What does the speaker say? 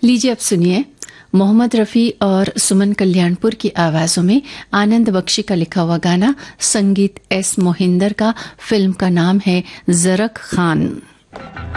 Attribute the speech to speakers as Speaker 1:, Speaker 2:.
Speaker 1: लीजिए अब सुनिए मोहम्मद रफ़ी और सुमन कल्याणपुर की आवाज़ों में आनंद बख्शी का लिखा हुआ गाना, संगीत एस मोहिंदर का, फिल्म का नाम है जरक खान।